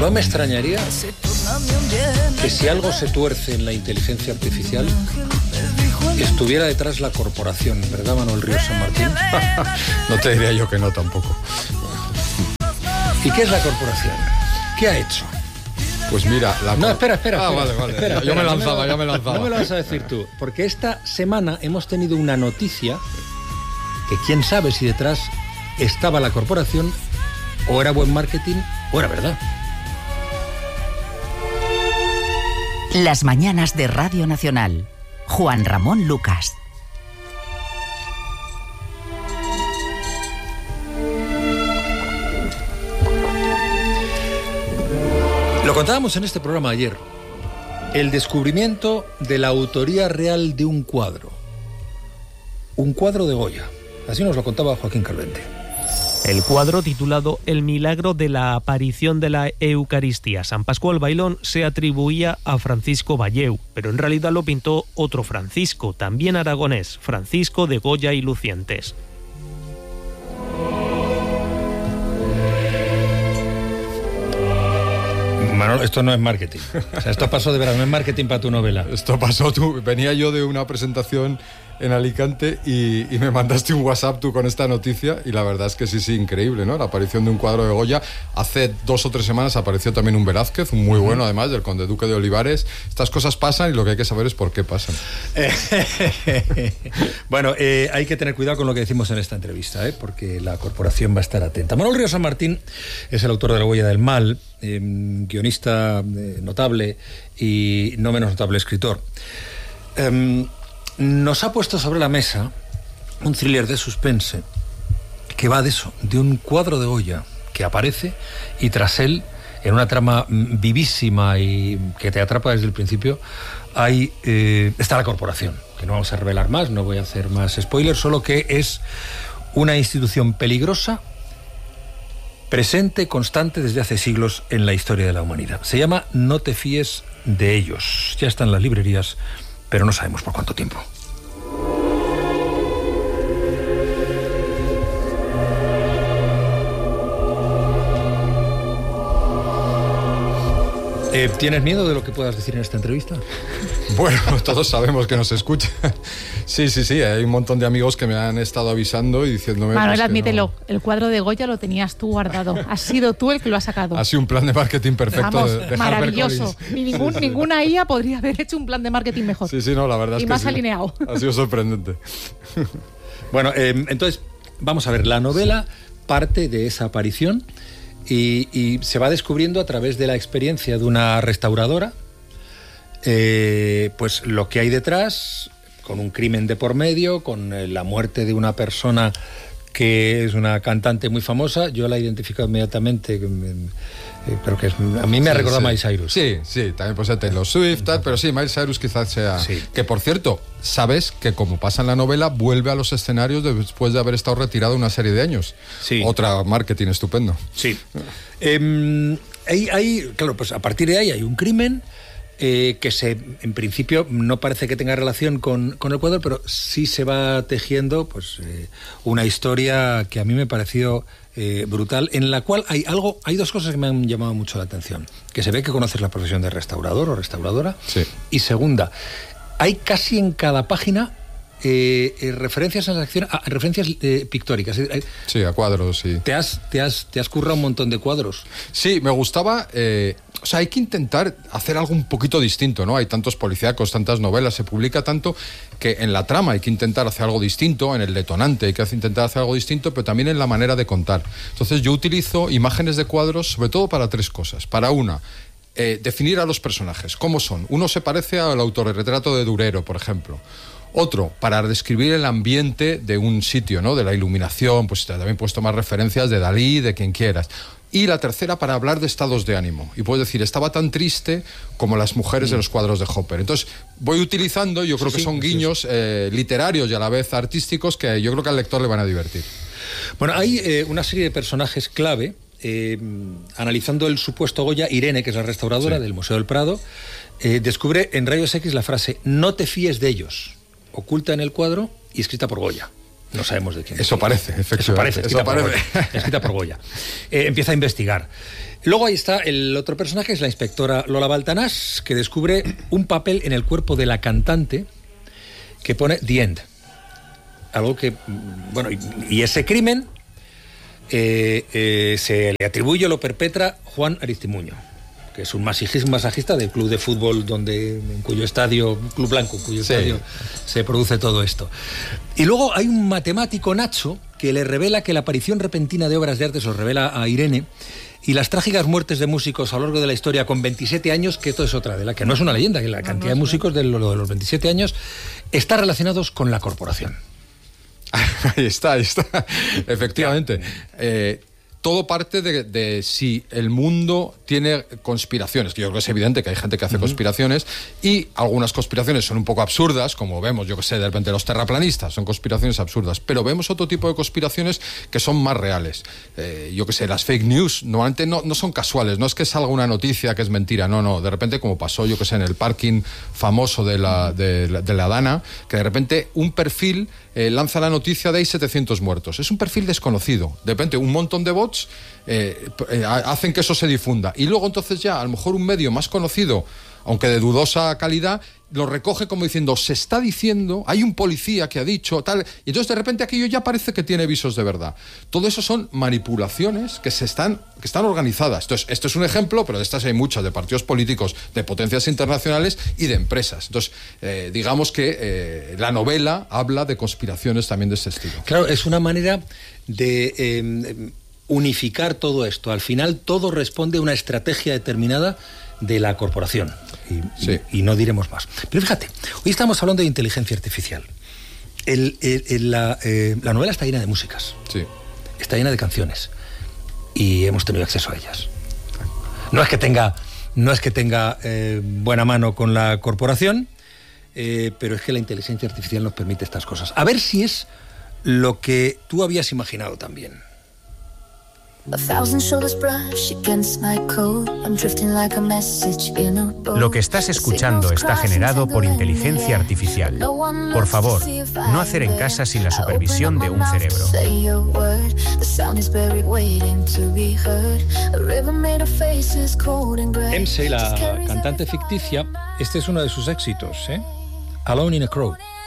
No me extrañaría que si algo se tuerce en la inteligencia artificial estuviera detrás la corporación, ¿verdad, Manuel Ríos San Martín? No te diría yo que no tampoco. ¿Y qué es la corporación? ¿Qué ha hecho? Pues mira... No, espera. Vale. Espera, yo me lanzaba. No me lo vas a decir tú, porque esta semana hemos tenido una noticia que quién sabe si detrás estaba la corporación, o era buen marketing, o era verdad. Las mañanas de Radio Nacional. Juan Ramón Lucas. Lo contábamos en este programa ayer. El descubrimiento de la autoría real de un cuadro. Un cuadro de Goya. Así nos lo contaba Joaquín Calvente. El cuadro, titulado El milagro de la aparición de la Eucaristía San Pascual Bailón, se atribuía a Francisco Valleu, pero en realidad lo pintó otro Francisco, también aragonés, Francisco de Goya y Lucientes. Manolo, esto no es marketing. O sea, esto pasó de verdad, no es marketing para tu novela. Esto pasó, venía yo de una presentación en Alicante y me mandaste un WhatsApp tú con esta noticia y la verdad es que sí, increíble, ¿no? La aparición de un cuadro de Goya. Hace 2 o 3 semanas apareció también un Velázquez, un muy bueno además, del Conde Duque de Olivares. Estas cosas pasan y lo que hay que saber es por qué pasan. Bueno, hay que tener cuidado con lo que decimos en esta entrevista, porque la corporación va a estar atenta. Manuel Ríos San Martín es el autor de La huella del mal, guionista notable y no menos notable escritor. Nos ha puesto sobre la mesa un thriller de suspense que va de eso, de un cuadro de Goya que aparece y tras él, en una trama vivísima y que te atrapa desde el principio, está la corporación, que no vamos a revelar más, no voy a hacer más spoilers, solo que es una institución peligrosa, presente, constante desde hace siglos en la historia de la humanidad. Se llama No te fíes de ellos. Ya está en las librerías, pero no sabemos por cuánto tiempo. ¿Tienes miedo de lo que puedas decir en esta entrevista? Bueno, todos sabemos que nos escuchan. Sí, hay un montón de amigos que me han estado avisando y diciéndome... Manuel, pues, admítelo, no. El cuadro de Goya lo tenías tú guardado. Has sido tú el que lo has sacado. Ha sido un plan de marketing perfecto. Vamos, de maravilloso. Ninguna IA podría haber hecho un plan de marketing mejor. Sí, no, la verdad es que y más sí. alineado. Ha sido sorprendente. Bueno, entonces, vamos a ver, la novela parte de esa aparición y se va descubriendo a través de la experiencia de una restauradora, pues lo que hay detrás, con un crimen de por medio, con la muerte de una persona que es una cantante muy famosa. Yo la identifico inmediatamente, creo que a mí me ha recordado a Miley Cyrus. Sí, también puede ser Taylor Swift, pero sí, Miley Cyrus quizás sea... Sí. Que por cierto, sabes que como pasa en la novela, vuelve a los escenarios después de haber estado retirado una serie de años. Sí. Otra marketing estupendo. Sí. Claro, pues a partir de ahí hay un crimen que en principio no parece que tenga relación con el cuadro, pero sí se va tejiendo pues una historia que a mí me pareció brutal, en la cual hay 2 cosas que me han llamado mucho la atención. Que se ve que conoces la profesión de restaurador o restauradora. Sí. Y segunda, hay casi en cada página referencias a referencias pictóricas. Sí, a cuadros, sí. ¿Te has currado un montón de cuadros? Sí, me gustaba... O sea, hay que intentar hacer algo un poquito distinto, ¿no? Hay tantos policíacos, tantas novelas, se publica tanto que en la trama hay que intentar hacer algo distinto, en el detonante hay que intentar hacer algo distinto, pero también en la manera de contar. Entonces yo utilizo imágenes de cuadros sobre todo para 3 cosas. Para una, definir a los personajes, cómo son. Uno se parece al autorretrato de Durero, por ejemplo. Otro, para describir el ambiente de un sitio, ¿no? De la iluminación, pues también puedes tomar referencias de Dalí, de quien quieras. Y la tercera, para hablar de estados de ánimo. Y puedes decir, estaba tan triste como las mujeres de los cuadros de Hopper. Entonces, voy utilizando, yo creo que son guiños literarios y a la vez artísticos que yo creo que al lector le van a divertir. Bueno, hay una serie de personajes clave. Analizando el supuesto Goya, Irene, que es la restauradora del Museo del Prado, descubre en Rayos X la frase "no te fíes de ellos", oculta en el cuadro y escrita por Goya. No sabemos de quién. Eso parece, efectivamente. Eso parece, escrita por Goya. Empieza a investigar. Luego ahí está el otro personaje, es la inspectora Lola Baltanás, que descubre un papel en el cuerpo de la cantante que pone The End. Algo que, bueno, y ese crimen se le atribuye, lo perpetra Juan Aristimuño, que es un masajista del club de fútbol en cuyo estadio, Club Blanco, en cuyo estadio se produce todo esto. Y luego hay un matemático, Nacho, que le revela que la aparición repentina de obras de arte, se lo revela a Irene, y las trágicas muertes de músicos a lo largo de la historia con 27 años, que esto es otra, de la que no es una leyenda, que la cantidad de músicos de los 27 años está relacionados con la corporación. Ahí está. Efectivamente. Todo parte de si el mundo tiene conspiraciones, que yo creo que es evidente que hay gente que hace conspiraciones, y algunas conspiraciones son un poco absurdas, como vemos, yo que sé, de repente los terraplanistas, son conspiraciones absurdas, pero vemos otro tipo de conspiraciones que son más reales. Yo que sé, las fake news normalmente no son casuales, no es que salga una noticia que es mentira, no, de repente como pasó, yo que sé, en el parking famoso de la Dana, que de repente un perfil lanza la noticia de hay 700 muertos. Es un perfil desconocido. De repente un montón de bots hacen que eso se difunda. Y luego entonces ya, a lo mejor un medio más conocido, aunque de dudosa calidad, lo recoge como diciendo, se está diciendo, hay un policía que ha dicho, tal, y entonces de repente aquello ya parece que tiene visos de verdad. Todo eso son manipulaciones que están organizadas. Entonces, esto es un ejemplo, pero de estas hay muchas, de partidos políticos, de potencias internacionales y de empresas. Entonces, digamos que la novela habla de conspiraciones también de ese estilo. Claro, es una manera de unificar todo esto. Al final todo responde a una estrategia determinada de la corporación. Y no diremos más. Pero fíjate, hoy estamos hablando de inteligencia artificial. La novela está llena de músicas. Sí. Está llena de canciones. Y hemos tenido acceso a ellas. No es que tenga buena mano con la corporación, pero es que la inteligencia artificial nos permite estas cosas. A ver si es lo que tú habías imaginado también. Lo que estás escuchando está generado por inteligencia artificial. Por favor, no hacer en casa sin la supervisión de un cerebro. MC, la cantante ficticia, este es uno de sus éxitos, Alone in a Crowd.